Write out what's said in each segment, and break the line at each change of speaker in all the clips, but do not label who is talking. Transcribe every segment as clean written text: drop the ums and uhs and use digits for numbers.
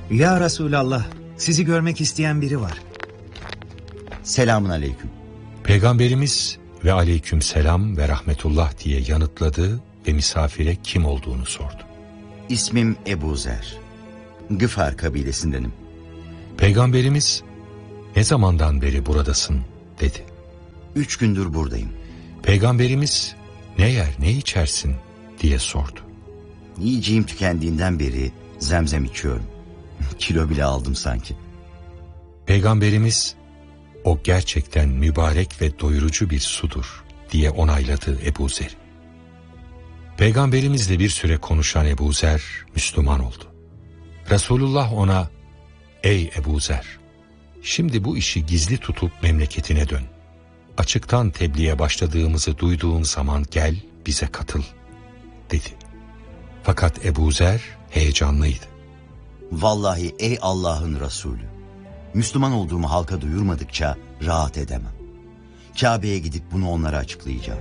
Ya Resulallah, sizi görmek isteyen biri var.
Selamun aleyküm.
Peygamberimiz ve aleyküm selam ve rahmetullah diye yanıtladı ve misafire kim olduğunu sordu.
İsmim Ebu Zer. Gıfar kabilesindenim.
Peygamberimiz ne zamandan beri buradasın dedi.
3 gündür buradayım.
Peygamberimiz ne yer ne içersin diye sordu.
Yiyeceğim tükendiğinden beri zemzem içiyorum. Kilo bile aldım sanki.
Peygamberimiz o gerçekten mübarek ve doyurucu bir sudur diye onayladı Ebu Zer. Peygamberimizle bir süre konuşan Ebu Zer Müslüman oldu. Resulullah ona ey Ebu Zer, şimdi bu işi gizli tutup memleketine dön. Açıktan tebliğe başladığımızı duyduğun zaman gel bize katıl dedi. Fakat Ebu Zer heyecanlıydı.
Vallahi ey Allah'ın Resulü, Müslüman olduğumu halka duyurmadıkça rahat edemem. Kabe'ye gidip bunu onlara açıklayacağım.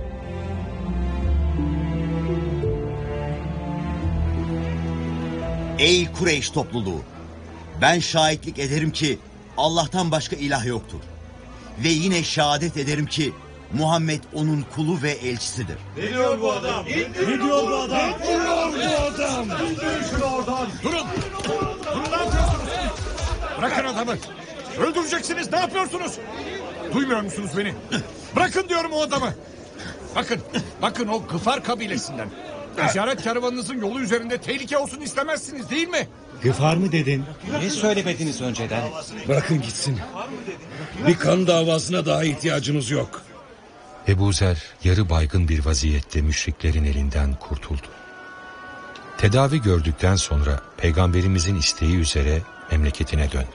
Ey Kureyş topluluğu! Ben şahitlik ederim ki Allah'tan başka ilah yoktur. Ve yine şehadet ederim ki Muhammed onun kulu ve elçisidir.
Ne diyor bu adam? Ne diyor bu adam? Ne diyor bu adam? Şunu oradan.
Durun! Durun, ne yapıyorsunuz? Bırakın adamı! Öldüreceksiniz, ne yapıyorsunuz? Duymuyor musunuz beni? Bırakın diyorum o adamı! Bakın o Gıfar kabilesinden. Ticaret kervanınızın yolu üzerinde tehlike olsun istemezsiniz değil mi?
Gıfar mı dedin?
Niye söylemediniz önceden?
Bırakın gitsin. Bir kan davasına daha ihtiyacımız yok.
Ebu Zer yarı baygın bir vaziyette müşriklerin elinden kurtuldu. Tedavi gördükten sonra Peygamberimizin isteği üzere memleketine döndü.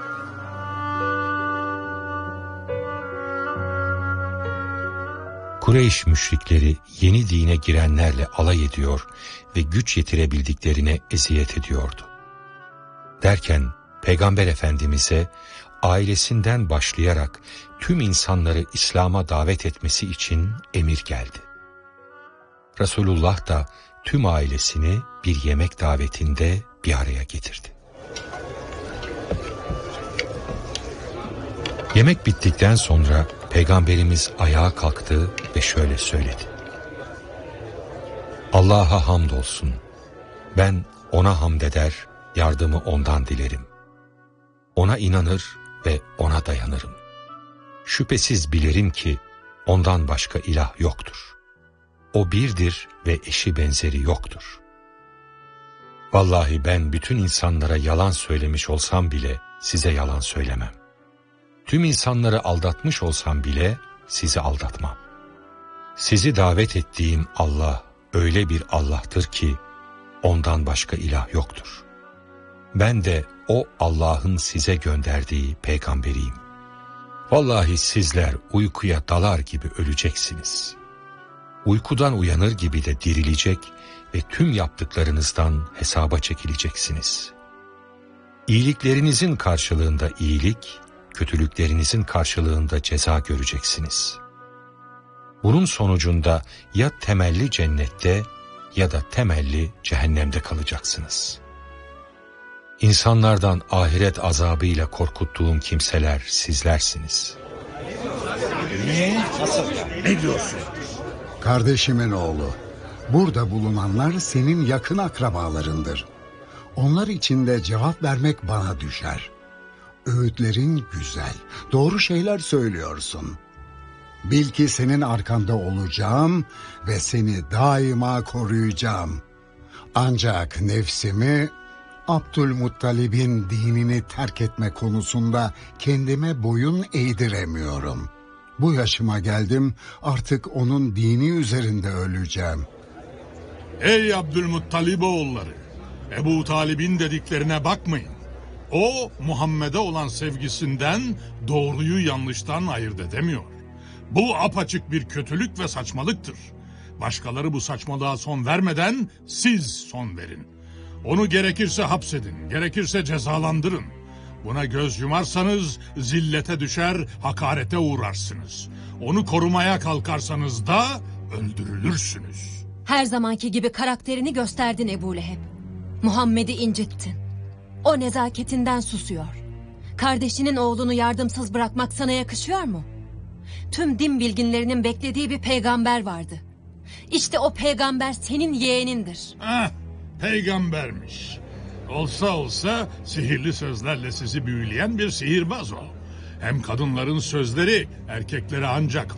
Kureyş müşrikleri yeni dine girenlerle alay ediyor ve güç yetirebildiklerine eziyet ediyordu. Derken Peygamber Efendimiz'e ailesinden başlayarak tüm insanları İslam'a davet etmesi için emir geldi. Resulullah da tüm ailesini bir yemek davetinde bir araya getirdi. Yemek bittikten sonra Peygamberimiz ayağa kalktı ve şöyle söyledi. Allah'a hamdolsun. Ben ona hamd eder, yardımı ondan dilerim. Ona inanır ve ona dayanırım. Şüphesiz bilirim ki ondan başka ilah yoktur. O birdir ve eşi benzeri yoktur. Vallahi ben bütün insanlara yalan söylemiş olsam bile size yalan söylemem. Tüm insanları aldatmış olsam bile sizi aldatmam. Sizi davet ettiğim Allah öyle bir Allah'tır ki ondan başka ilah yoktur. Ben de o Allah'ın size gönderdiği peygamberiyim. Vallahi sizler uykuya dalar gibi öleceksiniz. Uykudan uyanır gibi de dirilecek ve tüm yaptıklarınızdan hesaba çekileceksiniz. İyiliklerinizin karşılığında iyilik, kötülüklerinizin karşılığında ceza göreceksiniz. Bunun sonucunda ya temelli cennette ya da temelli cehennemde kalacaksınız. İnsanlardan ahiret azabıyla korkuttuğum kimseler sizlersiniz.
Ne? Nasıl ya? Ne diyorsun?
Kardeşimin oğlu, burada bulunanlar senin yakın akrabalarındır. Onlar için de cevap vermek bana düşer. Öğütlerin güzel, doğru şeyler söylüyorsun. Bil ki senin arkanda olacağım ve seni daima koruyacağım. Ancak nefsimi Abdülmuttalib'in dinini terk etme konusunda kendime boyun eğdiremiyorum. Bu yaşıma geldim, artık onun dini üzerinde öleceğim.
Ey Abdülmuttalib oğulları! Ebu Talib'in dediklerine bakmayın. O Muhammed'e olan sevgisinden doğruyu yanlıştan ayırt edemiyor. Bu apaçık bir kötülük ve saçmalıktır. Başkaları bu saçmalığa son vermeden siz son verin. Onu gerekirse hapsedin, gerekirse cezalandırın. Buna göz yumarsanız zillete düşer, hakarete uğrarsınız. Onu korumaya kalkarsanız da öldürülürsünüz.
Her zamanki gibi karakterini gösterdin Ebu Leheb. Muhammed'i incittin. O nezaketinden susuyor. Kardeşinin oğlunu yardımsız bırakmak sana yakışıyor mu? Tüm din bilginlerinin beklediği bir peygamber vardı. İşte o peygamber senin yeğenindir.
Peygambermiş. Olsa olsa sihirli sözlerle sizi büyüleyen bir sihirbaz o. Hem kadınların sözleri erkeklere ancak